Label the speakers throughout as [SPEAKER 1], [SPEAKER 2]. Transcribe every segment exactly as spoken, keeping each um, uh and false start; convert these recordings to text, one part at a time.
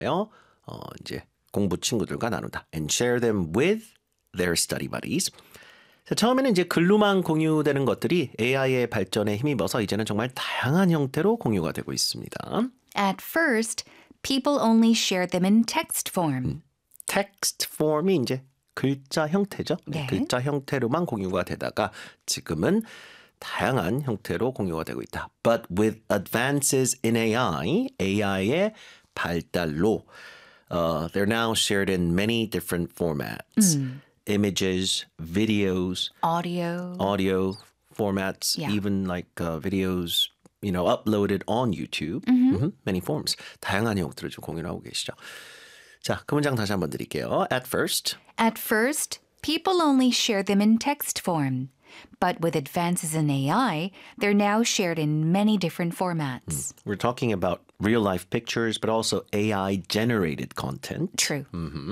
[SPEAKER 1] 어, 이제 공부 친구들과 나눈다. And share them with their study buddies. 자, 처음에는 이제 글로만 공유되는 것들이 에이아이의 발전에 힘입어서 이제는 정말 다양한 형태로 공유가 되고 있습니다.
[SPEAKER 2] At first, people only shared them in text form.
[SPEAKER 1] 텍스트 폼이 이제 글자 형태죠.
[SPEAKER 2] 네.
[SPEAKER 1] 글자 형태로만 공유가 되다가 지금은 다양한 형태로 공유가 되고 있다. But with advances in 에이아이, 에이아이의 발달로 uh, they're now shared in many different formats.
[SPEAKER 2] 음.
[SPEAKER 1] Images, videos,
[SPEAKER 2] Audio.
[SPEAKER 1] audio formats,
[SPEAKER 2] Yeah.
[SPEAKER 1] even like uh, videos, you know, uploaded on YouTube. Mm-hmm. Many forms. 다양한 형태를 좀 공유하고 계시죠. 자, 그 문장 다시 한번 드릴게요. At first,
[SPEAKER 2] At first, people only shared them in text form. But with advances in 에이아이, they're now shared in many different formats.
[SPEAKER 1] we're talking about real-life pictures, but also 에이아이-generated content.
[SPEAKER 2] True.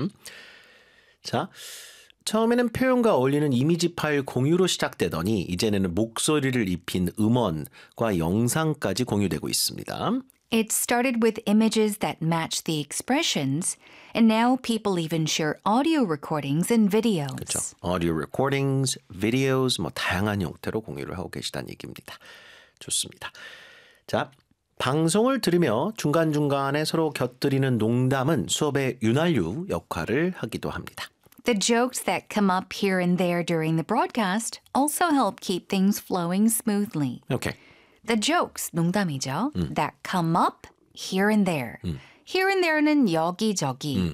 [SPEAKER 1] 자, 처음에는 표현과 어울리는 이미지 파일 공유로 시작되더니 이제는 목소리를 입힌 음원과 영상까지 공유되고 있습니다.
[SPEAKER 2] It started with images that match the expressions, and now people even share audio recordings and videos.
[SPEAKER 1] 그렇죠. audio recordings, videos, 뭐 다양한 형태로 공유를 하고 계시다는 얘기입니다. 좋습니다. 자, 방송을 들으며 중간중간에 서로 곁들이는 농담은 수업의 윤활유 역할을 하기도 합니다.
[SPEAKER 2] The jokes that come up here and there during the broadcast also help keep things flowing smoothly.
[SPEAKER 1] 오케이.
[SPEAKER 2] The jokes, 농담이죠. That come up here and there. Here and there는 여기저기.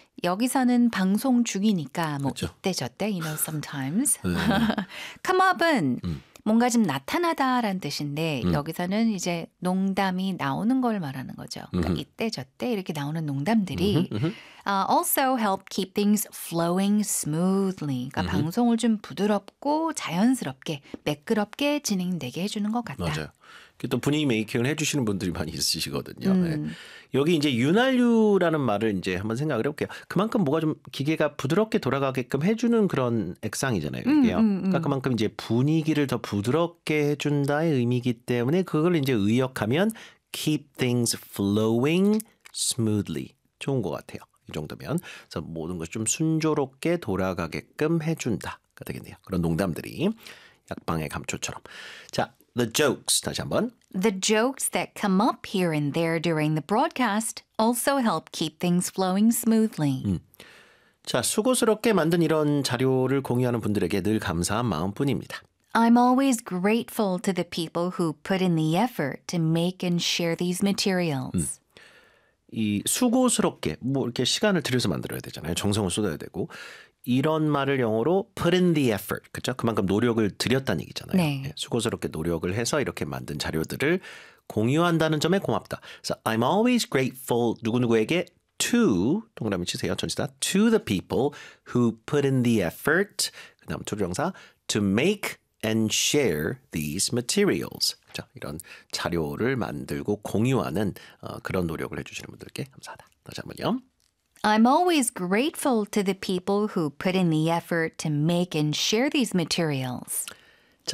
[SPEAKER 2] 여기서는 방송 중이니까 뭐
[SPEAKER 1] 그렇죠.
[SPEAKER 2] 이때 저때, you know, sometimes. come up은 뭔가 좀 나타나다라는 뜻인데 여기서는 이제 농담이 나오는 걸 말하는 거죠. 그러니까 이때 저때 이렇게 나오는 농담들이 uh, also help keep things flowing smoothly. 그러니까 방송을 좀 부드럽고 자연스럽게 매끄럽게 진행되게 해주는 것 같다.
[SPEAKER 1] 맞아요. 또 분위기 메이킹을 해주시는 분들이 많이 있으시거든요. 음. 네. 여기 이제 윤활유라는 말을 이제 한번 생각을 해볼게요. 그만큼 뭐가 좀 기계가 부드럽게 돌아가게끔 해주는 그런 액상이잖아요. 이게요.
[SPEAKER 2] 음, 음, 음.
[SPEAKER 1] 그러니까 그만큼 이제 분위기를 더 부드럽게 해준다의 의미이기 때문에 그걸 이제 의역하면 keep things flowing smoothly 좋은 것 같아요. 이 정도면 그래서 모든 것이 좀 순조롭게 돌아가게끔 해준다가 되겠네요. 그런 농담들이 약방의 감초처럼. 자. The jokes 다시 한번.
[SPEAKER 2] The jokes that come up here and there during the broadcast also help keep things flowing smoothly.
[SPEAKER 1] 음. 자, 수고스럽게 만든 이런 자료를 공유하는 분들에게 늘 감사한 마음뿐입니다.
[SPEAKER 2] I'm always grateful to the people who put in the effort to make and share these materials.
[SPEAKER 1] 음. 이 수고스럽게 뭐 이렇게 시간을 들여서 만들어야 되잖아요. 정성을 쏟아야 되고 이런 말을 영어로 put in the effort. 그렇죠? 그만큼 노력을 들였다는 얘기잖아요.
[SPEAKER 2] 네.
[SPEAKER 1] 네, 수고스럽게 노력을 해서 이렇게 만든 자료들을 공유한다는 점에 고맙다. 그래서 I'm always grateful 누구누구에게 to 동그라미 치세요. 전치 다 to the people who put in the effort. 그다음 조동사 to make and share these materials. 그렇죠? 이런 자료를 만들고 공유하는 어, 그런 노력을 해주시는 분들께 감사하다. 다시 한번요.
[SPEAKER 2] I'm always grateful to the people who put in the effort to make and share these materials.
[SPEAKER 1] 자,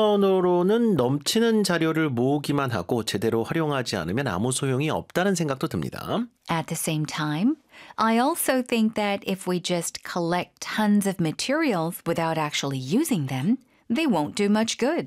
[SPEAKER 1] 한편으로는 넘치는 자료를 모으기만 하고 제대로 활용하지 않으면 아무 소용이 없다는 생각도 듭니다.
[SPEAKER 2] At the same time, I also think that if we just collect tons of materials without actually using them, they won't do much good.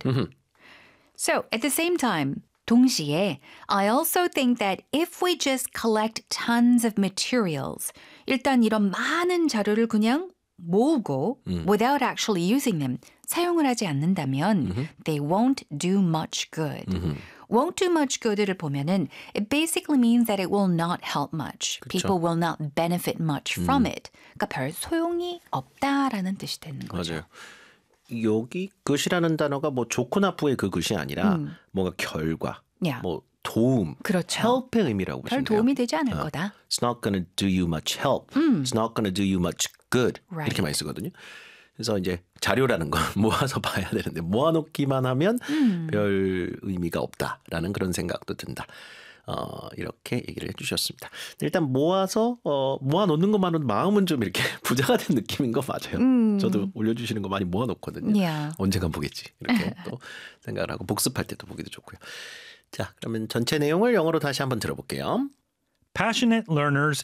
[SPEAKER 2] So, at the same time, 동시에 I also think that if we just collect tons of materials, 일단 이런 많은 자료를 그냥 모으고
[SPEAKER 1] 음.
[SPEAKER 2] without actually using them, 사용을 하지 않는다면
[SPEAKER 1] 음흠.
[SPEAKER 2] they won't do much good.
[SPEAKER 1] 음흠.
[SPEAKER 2] won't do much good를 보면은 it basically means that it will not help much.
[SPEAKER 1] 그쵸.
[SPEAKER 2] People will not benefit much from it. 그러니까 별 소용이 없다라는 뜻이 되는 거죠.
[SPEAKER 1] 맞아요. 여기 것이라는 단어가 뭐 좋고 나쁘의 그 것이 아니라
[SPEAKER 2] 음.
[SPEAKER 1] 뭔가 결과,
[SPEAKER 2] 야.
[SPEAKER 1] 뭐 도움,
[SPEAKER 2] 그렇죠.
[SPEAKER 1] help의 의미라고
[SPEAKER 2] 별
[SPEAKER 1] 보시면 돼요.
[SPEAKER 2] 도움이 되지 않을
[SPEAKER 1] 어.
[SPEAKER 2] 거다.
[SPEAKER 1] It's not going to do you much help.
[SPEAKER 2] 음.
[SPEAKER 1] It's not going to do you much good.
[SPEAKER 2] Right.
[SPEAKER 1] 이렇게 많이 쓰거든요. 그래서 이제 자료라는 건 모아서 봐야 되는데 모아놓기만 하면
[SPEAKER 2] 음.
[SPEAKER 1] 별 의미가 없다라는 그런 생각도 든다. 어, 이렇게 얘기를 해주셨습니다. 일단 모아서 어, 모아놓는 것만으로도 마음은 좀 이렇게 부자가 된 느낌인 거 맞아요.
[SPEAKER 2] 음.
[SPEAKER 1] 저도 올려주시는 거 많이 모아놓거든요.
[SPEAKER 2] Yeah.
[SPEAKER 1] 언젠간 보겠지 이렇게 또 생각을 하고 복습할 때도 보기도 좋고요. 자, 그러면 전체 내용을 영어로 다시 한번 들어볼게요.
[SPEAKER 3] passionate learners